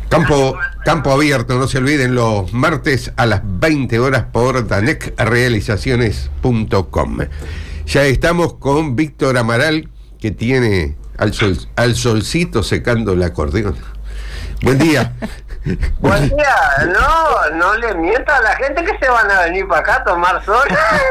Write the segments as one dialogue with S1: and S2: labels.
S1: Campo abierto, no se olviden, los martes a las 20 horas por danecrealizaciones.com. Ya estamos con Víctor Amaral, que tiene al solcito secando el acordeón. Buen día.
S2: Buen día. No le mientas a la gente que se van a venir para acá a tomar sol.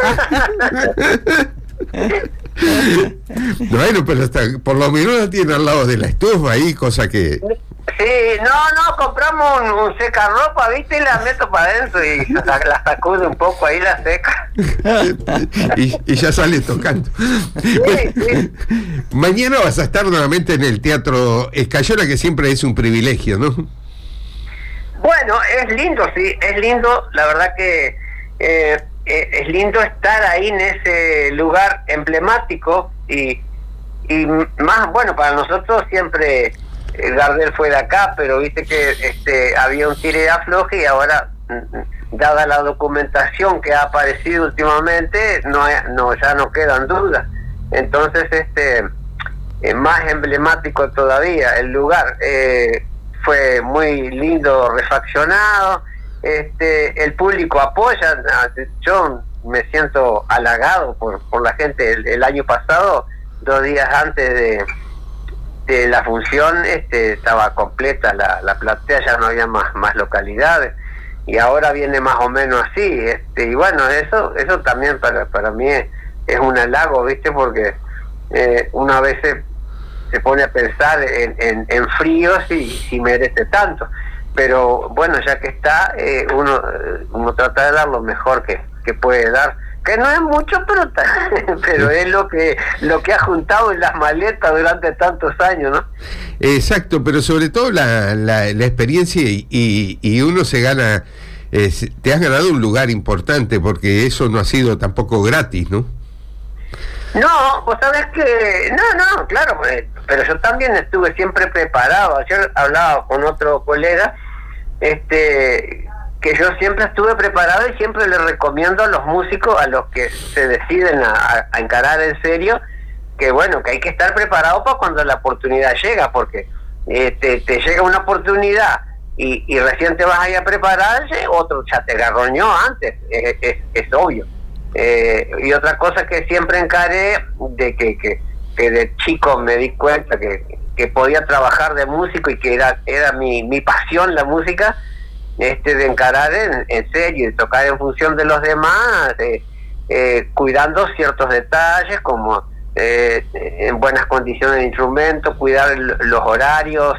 S1: Bueno, pero hasta, por lo menos la tiene al lado de la estufa ahí, cosa que...
S2: Sí, compramos un secarropa, ¿viste? Y la meto para adentro y la sacude un poco ahí, la seca.
S1: y ya sale tocando.
S2: Sí.
S1: Mañana vas a estar nuevamente en el Teatro Escayola, que siempre es un privilegio, ¿no?
S2: Bueno, es lindo, sí, es lindo. La verdad que es lindo estar ahí en ese lugar emblemático y más, bueno, para nosotros siempre... Gardel fue de acá, pero viste que había un tire de afloje y ahora, dada la documentación que ha aparecido últimamente, ya no quedan dudas. Entonces, más emblemático todavía el lugar. Fue muy lindo, refaccionado. El público apoya. Yo me siento halagado por la gente. El año pasado, 2 días antes de la función, estaba completa la platea, ya no había más localidades, y ahora viene más o menos así, y bueno, eso también para mí es un halago, ¿viste? Porque una vez se pone a pensar en fríos si merece tanto, pero bueno, ya que está, uno trata de dar lo mejor que puede dar, que no es mucho, pero es lo que ha juntado en las maletas durante tantos años, ¿no?
S1: Exacto, pero sobre todo la experiencia y uno se gana, te has ganado un lugar importante, porque eso no ha sido tampoco gratis, ¿no?
S2: No, vos sabés que... No, claro, pero yo también estuve siempre preparado. Ayer hablaba con otro colega, que yo siempre estuve preparado y siempre le recomiendo a los músicos, a los que se deciden a encarar en serio, que bueno, que hay que estar preparado para cuando la oportunidad llega, porque te llega una oportunidad y recién te vas a ir a prepararse, otro ya te garroñó antes, es obvio. Y otra cosa que siempre encaré, de que de chico me di cuenta que podía trabajar de músico y que era mi pasión la música, de encarar en serio y tocar en función de los demás, cuidando ciertos detalles como en buenas condiciones de instrumento, cuidar los horarios,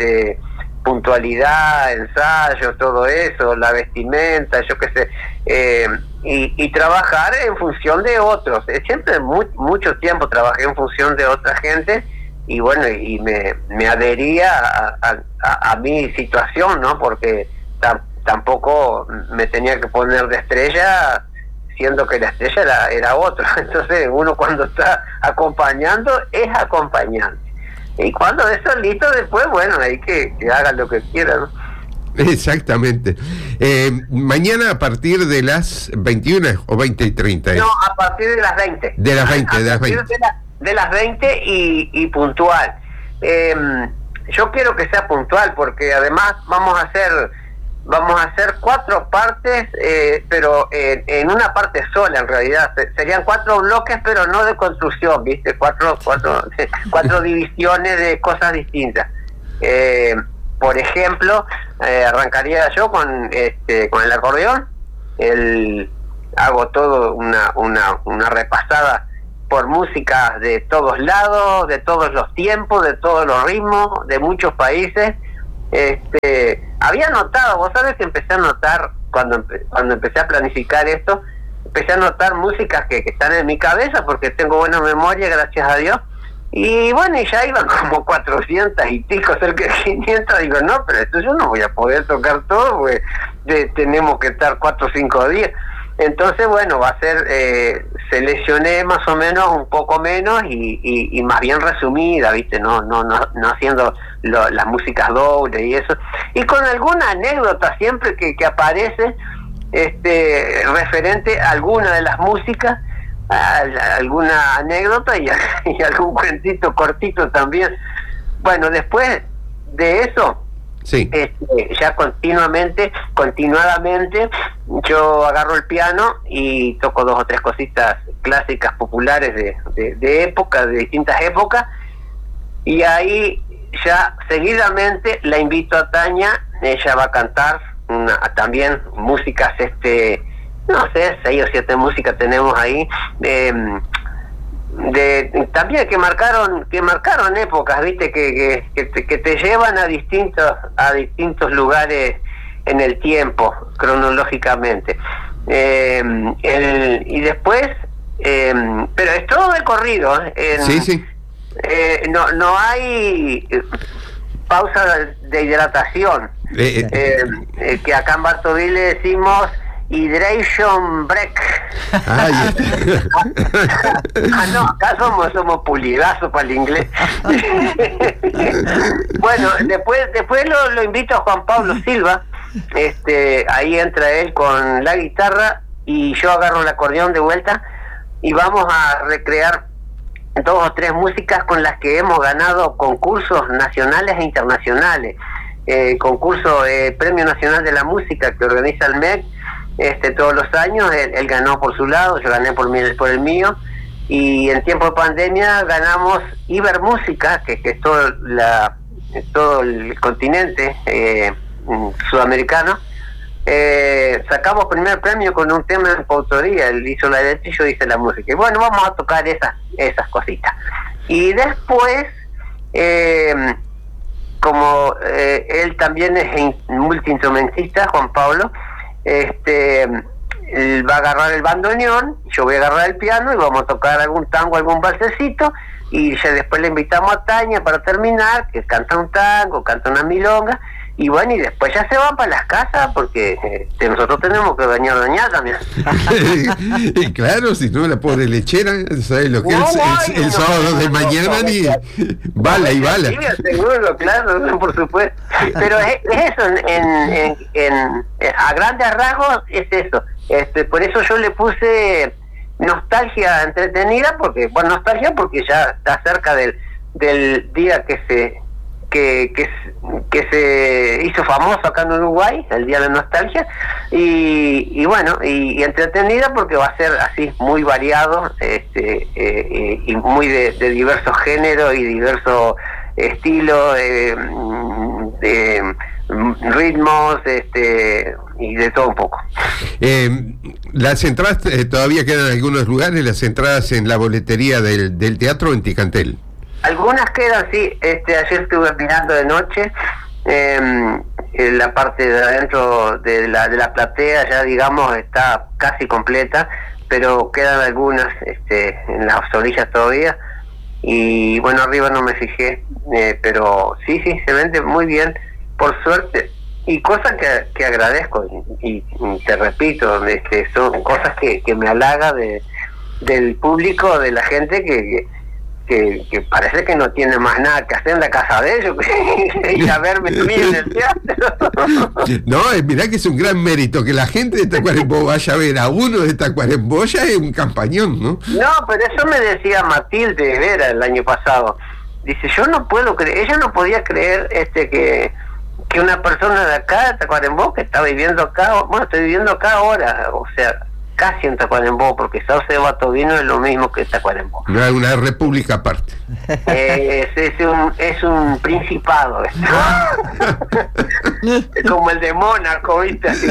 S2: puntualidad, ensayo, todo eso, la vestimenta, yo qué sé, y trabajar en función de otros. Siempre mucho tiempo trabajé en función de otra gente y bueno, y me adhería a mi situación, ¿no? Porque tampoco me tenía que poner de estrella, siendo que la estrella era otro. Entonces uno cuando está acompañando es acompañante, y cuando es solito después, bueno, hay que haga lo que quiera, ¿no?
S1: Exactamente. Mañana a partir de las 21 o 20:30.
S2: No, a partir de las 20.
S1: De las 20, de las 20.
S2: De las 20 y puntual. Yo quiero que sea puntual, porque además vamos a hacer 4 partes, pero en una parte sola, en realidad. Serían 4 bloques, pero no de construcción, ¿viste? 4 divisiones de cosas distintas. Por ejemplo, arrancaría yo con el acordeón. Hago todo una repasada por música de todos lados, de todos los tiempos, de todos los ritmos, de muchos países. Había notado, vos sabés que empecé a notar, cuando empecé a planificar esto, empecé a notar músicas que están en mi cabeza, porque tengo buena memoria, gracias a Dios, y bueno, y ya iban como 400 y pico, cerca de 500, digo, no, pero esto yo no voy a poder tocar todo, pues tenemos que estar 4 o 5 días. Entonces, bueno, va a ser, seleccioné más o menos un poco menos y más bien resumida, ¿viste? No haciendo las músicas dobles y eso. Y con alguna anécdota siempre que aparece, referente a alguna de las músicas, alguna anécdota y algún cuentito cortito también. Bueno, después de eso,
S1: Sí.
S2: Ya continuadamente, yo agarro el piano y toco 2 o 3 cositas clásicas populares de época, de distintas épocas, y ahí ya seguidamente la invito a Tania. Ella va a cantar también músicas, no sé, 6 o 7 músicas tenemos ahí, también que marcaron épocas, viste, que te llevan a distintos lugares en el tiempo, cronológicamente, y después, pero es todo de corrido,
S1: Sí.
S2: no hay pausa de hidratación, que acá en Bartoville le decimos hydration break. No, acá somos pulidazos para el inglés. Bueno, después lo invito a Juan Pablo Silva. Ahí entra él con la guitarra y yo agarro el acordeón de vuelta y vamos a recrear 2 o 3 músicas con las que hemos ganado concursos nacionales e internacionales. Concurso Premio Nacional de la Música que organiza el MEC todos los años. Él ganó por su lado, yo gané por el mío, y en tiempo de pandemia ganamos Ibermúsica, que es todo el continente sudamericano. Sacamos primer premio con un tema en autoría. Él hizo la letra y yo hice la música, y bueno, vamos a tocar esas cositas. Y después, como él también es multiinstrumentista, Juan Pablo, él va a agarrar el bandoneón, yo voy a agarrar el piano y vamos a tocar algún tango, algún valsecito, y ya después le invitamos a Tania para terminar, que canta un tango, canta una milonga, y bueno, y después ya se van para las casas, porque nosotros tenemos que bañar también.
S1: Y claro, si no, la pobre lechera, ¿sabes lo que es el sábado de mañana? Ni bala y bala. Sí,
S2: seguro, claro, por supuesto. Pero es eso, a grandes rasgos es eso. Por eso yo le puse nostalgia entretenida, porque ya está cerca del día que se hizo famoso acá en Uruguay, el Día de la Nostalgia, y bueno, y entretenida porque va a ser así muy variado, y muy de diversos géneros y diversos estilos, de ritmos, y de todo un poco.
S1: Las entradas todavía quedan en algunos lugares, las entradas en la boletería del teatro en Ticantel.
S2: Algunas quedan, sí. Ayer estuve mirando de noche, en la parte de adentro de la platea, ya digamos está casi completa, pero quedan algunas en las orillas todavía, y bueno, arriba no me fijé, pero sí, se vende muy bien, por suerte, y cosas que agradezco, y te repito, son cosas que me halaga del público, de la gente que parece que no tiene más nada que hacer en la casa de ellos que ir a verme en el teatro.
S1: No, mirá que es un gran mérito que la gente de Tacuarembó vaya a ver a uno de Tacuarembó, ya es un campañón, ¿no?
S2: No, pero eso me decía Matilde Vera el año pasado. Dice, yo no puedo creer, ella no podía creer que una persona de acá, de Tacuarembó, que está viviendo acá, bueno, estoy viviendo acá ahora, o sea, casi en Tacuarembó, porque Sauce de Batovino es lo mismo que Tacuarembó.
S1: No es una república aparte.
S2: Es un principado. Como el de Mónaco, ¿viste? Así,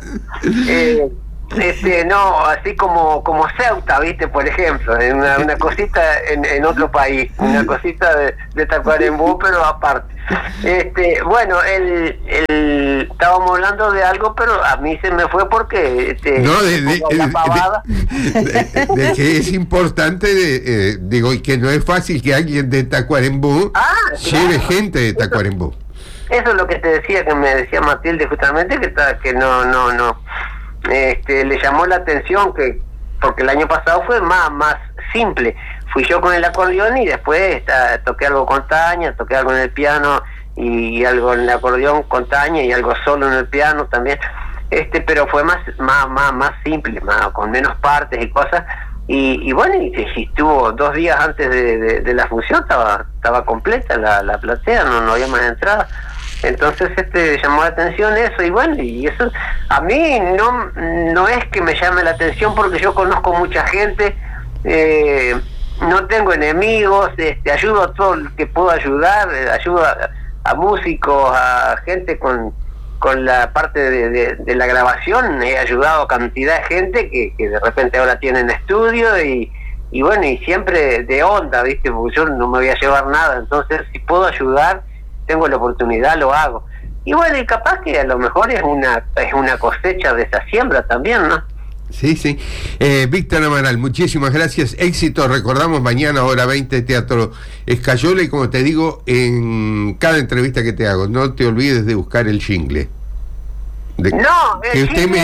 S2: no, así como Ceuta, ¿viste? Por ejemplo, una cosita en otro país, una cosita de Tacuarembó, pero aparte. Bueno, estábamos hablando de algo, pero a mí se me fue porque
S1: no, de que es importante, digo, y que no es fácil que alguien de Tacuarembó lleve gente de Tacuarembó.
S2: Eso es lo que te decía, que me decía Matilde justamente, que no le llamó la atención, porque el año pasado fue más simple. Fui yo con el acordeón y después toqué algo con Tania, toqué algo en el piano y algo en el acordeón con Tania y algo solo en el piano también. Pero fue más simple, con menos partes y cosas. Y bueno, y estuvo 2 días antes de la función, estaba completa la platea, no había más entradas. Entonces llamó la atención eso, y bueno, y eso a mí no es que me llame la atención, porque yo conozco mucha gente, no tengo enemigos, ayudo a todo el que puedo ayudar, ayudo a músicos, a gente con la parte de la grabación. He ayudado a cantidad de gente que de repente ahora tienen estudio, y bueno, y siempre de onda, ¿viste? Porque yo no me voy a llevar nada, entonces si puedo ayudar, tengo la oportunidad, lo hago. Y bueno, y capaz que a lo mejor es una cosecha de esa siembra también, ¿no?
S1: Sí, sí. Víctor Amaral, muchísimas gracias. Éxito. Recordamos mañana, hora 20, Teatro Escayola, y como te digo, en cada entrevista que te hago, no te olvides de buscar el jingle.
S2: No,
S1: que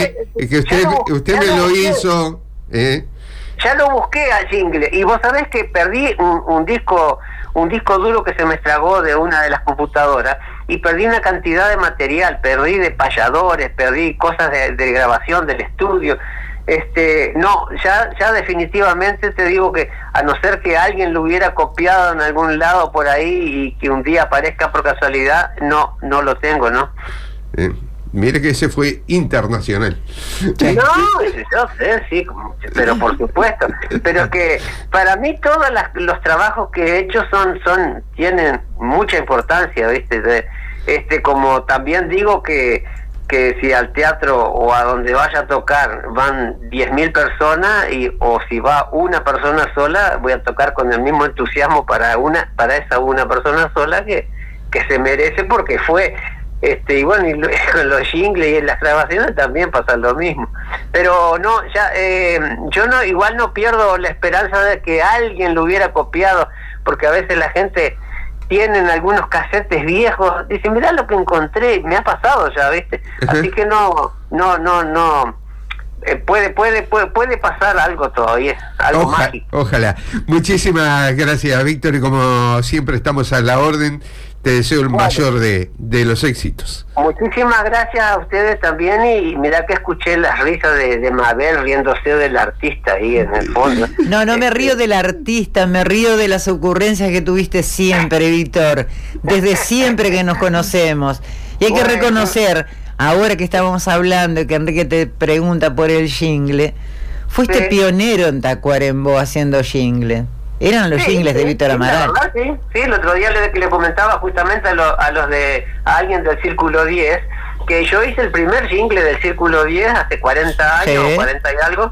S1: usted me lo hizo.
S2: Ya lo busqué al jingle, y vos sabés que perdí un disco duro que se me estragó de una de las computadoras, y perdí una cantidad de material, perdí de payadores, perdí cosas de grabación del estudio. No, ya definitivamente te digo que, a no ser que alguien lo hubiera copiado en algún lado por ahí y que un día aparezca por casualidad, no lo tengo, ¿no?
S1: Mire que ese fue internacional.
S2: No, yo sé, sí, pero por supuesto. Pero que para mí todos los trabajos que he hecho tienen mucha importancia, ¿viste? Como también digo que si al teatro o a donde vaya a tocar van 10.000 personas, o si va una persona sola, voy a tocar con el mismo entusiasmo para esa una persona sola que se merece, porque fue... y bueno, y con los jingles y en las grabaciones también pasa lo mismo. Pero no, yo igual no pierdo la esperanza de que alguien lo hubiera copiado, porque a veces la gente tienen algunos casetes viejos, dicen, mirá lo que encontré, me ha pasado ya, ¿viste? Uh-huh. Así que no, puede pasar algo todavía, algo mágico.
S1: Ojalá. Muchísimas gracias, Víctor, y como siempre estamos a la orden. Te deseo el mayor de los éxitos.
S2: Muchísimas gracias a ustedes también, y mirá que escuché las risas de Mabel riéndose del artista ahí en el fondo.
S3: No me río del artista, me río de las ocurrencias que tuviste siempre, Víctor, desde siempre que nos conocemos. Y hay que reconocer, ahora que estábamos hablando y que Enrique te pregunta por el jingle, fuiste pionero en Tacuarembó haciendo jingle. Eran los jingles de Víctor Amaral.
S2: Sí, el otro día le comentaba justamente a alguien del Círculo 10 que yo hice el primer jingle del Círculo 10 hace 40 años, o 40 y algo,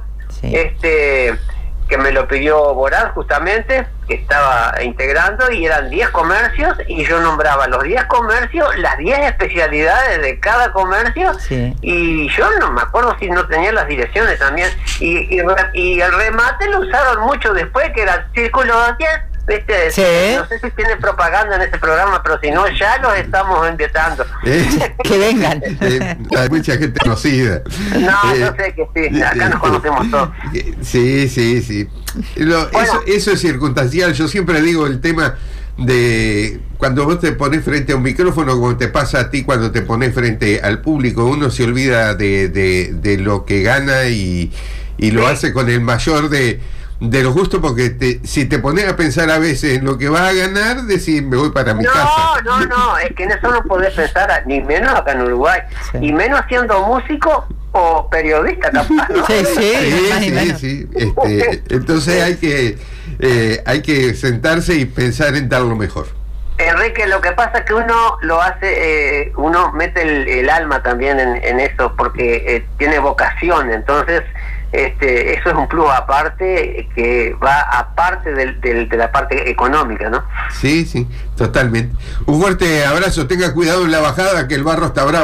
S2: que me lo pidió Borán justamente, que estaba integrando, y eran 10 comercios, y yo nombraba los 10 comercios, las 10 especialidades de cada comercio, y yo no me acuerdo si no tenía las direcciones también, y el remate lo usaron mucho después, que era Círculo 10, ¿viste? No sé si tiene propaganda en ese programa, pero si no, ya los estamos invitando.
S3: Que vengan.
S1: Hay mucha gente conocida.
S2: Yo sé que sí, acá nos conocemos todos.
S1: Sí. Eso es circunstancial. Yo siempre digo el tema de cuando vos te pones frente a un micrófono, como te pasa a ti cuando te pones frente al público, uno se olvida de lo que gana y lo hace con el mayor de los gustos, porque si te pones a pensar a veces en lo que vas a ganar, decís, me voy para mi casa.
S2: No, es que en eso no podés pensar, ni menos acá en Uruguay, y menos siendo músico o periodista, capaz, ¿no?
S1: Sí. Entonces hay que sentarse y pensar en dar lo mejor.
S2: Enrique, lo que pasa es que uno lo hace, uno mete el alma también en eso, porque tiene vocación, entonces eso es un plus aparte, que va aparte de la parte económica, ¿no?
S1: Sí, totalmente. Un fuerte abrazo, tenga cuidado en la bajada, que el barro está bravo.